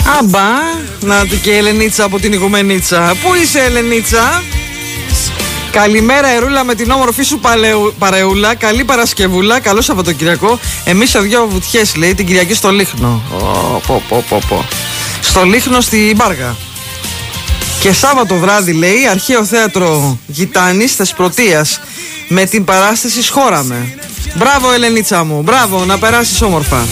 Αμπά, να του και η Ελενίτσα από την Ιγουμενίτσα. Πού είσαι, Ελενίτσα? Καλημέρα, Ερούλα, με την όμορφη σου παρεούλα. Καλή Παρασκευούλα, καλό Σαββατοκυριακό. Εμείς σε δυο βουτιές, λέει, την Κυριακή στο Λίχνο. Στο Λίχνο στη Μπάργα. Και Σάββατο βράδυ, λέει, αρχαίο θέατρο Γιτάνης Θεσπρωτείας με την παράσταση Σχόραμε. Μπράβο, Ελενίτσα μου, μπράβο, να περάσεις όμορφα.